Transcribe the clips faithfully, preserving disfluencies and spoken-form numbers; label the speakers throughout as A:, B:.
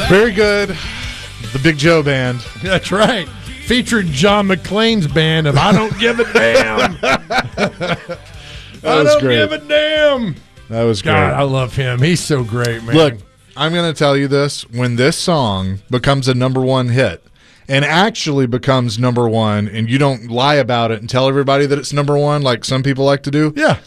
A: Very good. The Big Joe Band.
B: That's right. Featuring John McClane's band of I Don't Give a Damn.
A: That
B: I
A: was
B: don't
A: great.
B: give a damn.
A: That was great.
B: God, I love him. He's so great, man.
A: Look, I'm going to tell you this. When this song becomes a number one hit and actually becomes number one, and you don't lie about it and tell everybody that it's number one like some people like to do,
B: yeah.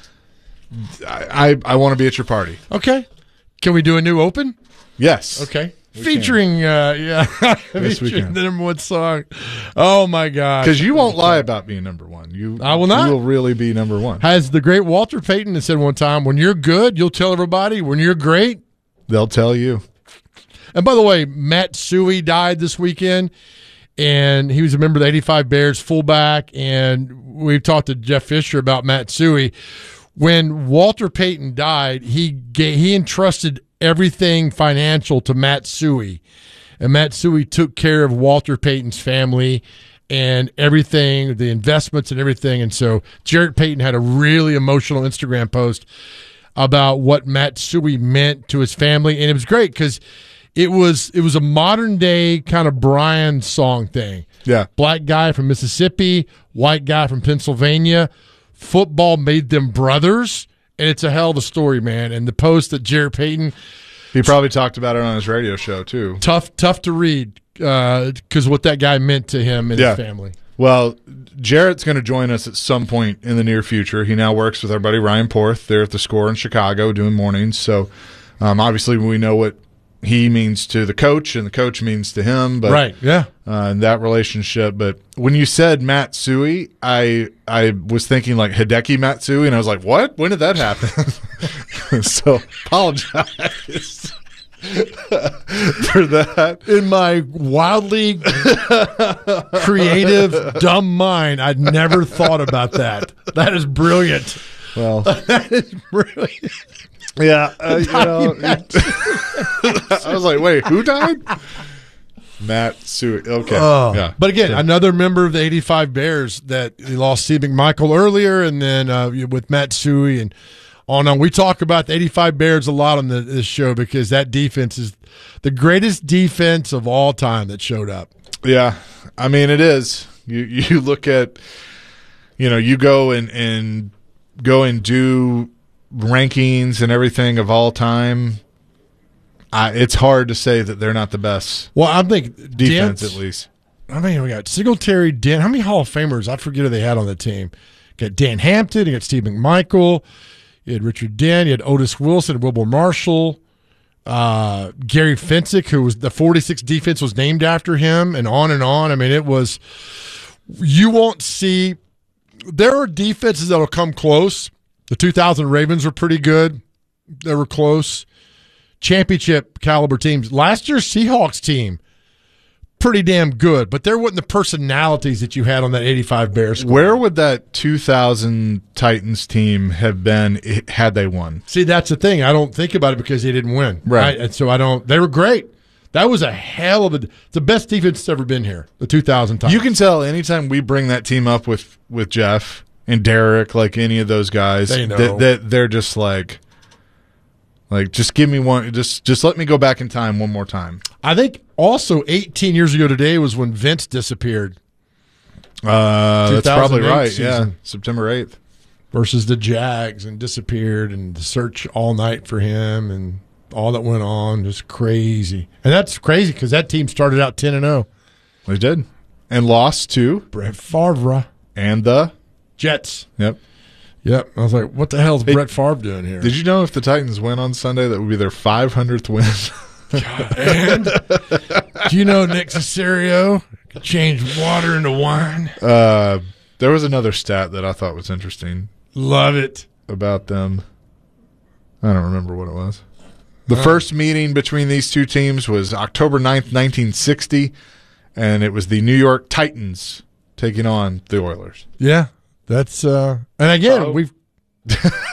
A: I, I, I want to be at your party.
B: Okay. Can we do a new open?
A: Yes.
B: Okay. Featuring, uh, yeah,
A: Yes, we
B: featuring
A: can.
B: the number one song. Oh, my God.
A: Because you won't lie about being number one. You,
B: I will not.
A: You will really be number one.
B: Has the great Walter Payton said one time, when you're good, you'll tell everybody. When you're great.
A: They'll tell you.
B: And by the way, Matt Suhey died this weekend, and he was a member of the eighty-five Bears, fullback, and we've talked to Jeff Fisher about Matt Suhey. When Walter Payton died, he gave, he entrusted everything financial to Matt Suhey, and Matt Suhey took care of Walter Payton's family and everything, the investments and everything. And so Jarrett Payton had a really emotional Instagram post about what Matt Suhey meant to his family, and it was great because it was it was a modern day kind of Brian song thing.
A: Yeah.
B: Black guy from Mississippi, white guy from Pennsylvania. Football made them brothers, and it's a hell of a story, man. And the post that Jarrett Payton,
A: He probably talked about it on his radio show, too.
B: tough tough to read because what that guy meant to him and
A: Yeah.
B: his family.
A: Well, Jarrett's going to join us at some point in the near future. He now works with our buddy Ryan Porth there at the Score in Chicago doing mornings. So um, obviously we know what he means to the coach and the coach means to him. But,
B: Right, yeah.
A: Uh, in that relationship. But when you said Matt Suhey, I I was thinking like Hideki Matsui, and I was like, what? When did that happen? So apologize for that.
B: In my wildly creative, dumb mind, I'd never thought about that. That is brilliant.
A: Well,
B: That is brilliant.
A: yeah. Uh, you know, I was like, wait, who died? Matt Suhey. Okay.
B: Oh.
A: Yeah.
B: But again,
A: Yeah.
B: another member of the eighty-five Bears that they lost Steve McMichael earlier, and then uh, with Matt Suhey and on on. We talk about the eighty-five Bears a lot on the, this show because that defense is the greatest defense of all time that showed up.
A: Yeah, I mean it is. You you look at, you know, you go and and go and do rankings and everything of all time. I, it's hard to say that they're not the best
B: Well, I think
A: defense,
B: Dent,
A: at least.
B: I mean, we got Singletary, Dent. How many Hall of Famers? I forget who they had on the team. You got Dan Hampton. You got Steve McMichael. You had Richard Dent. You had Otis Wilson, Wilbur Marshall, uh, Gary Fensick, who was the forty-six defense was named after him, and on and on. I mean, it was. You won't see. There are defenses that will come close. The two thousand Ravens were pretty good. They were close. Championship caliber teams. Last year's Seahawks team, pretty damn good, but there wasn't the personalities that you had on that eighty-five Bears squad.
A: Where would that two thousand Titans team have been i- had they won?
B: See, that's the thing. I don't think about it because they didn't win.
A: Right.
B: And so I don't. They were great. That was a hell of a. The best defense that's ever been here. The two thousand Titans.
A: You can tell anytime we bring that team up with, with Jeff and Derek, like any of those guys,
B: They know.
A: that, that they're just like, like just give me one, just just let me go back in time one more time.
B: I think also eighteen years ago today was when Vince disappeared
A: Uh, that's probably
B: two thousand eight
A: right. Yeah,
B: season.
A: September eighth.
B: versus the Jags and disappeared and the search all night for him and all that went on. Just crazy. And that's crazy because that team started out ten and oh.
A: They did, and lost to
B: Brett Favre.
A: and the
B: Jets.
A: yep.
B: Yep. I was like, what the hell is
A: Hey,
B: Brett Favre doing here?
A: Did you know if the Titans win on Sunday, that would be their five hundredth win?
B: And do you know Nick Casario could change water into wine?
A: uh, there was another stat that I thought was interesting
B: Love it.
A: about them. I don't remember what it was. The first meeting between these two teams was October ninth, nineteen sixty, and it was the New York Titans taking on the Oilers.
B: Yeah. That's uh and again,
A: Uh-oh.
B: we've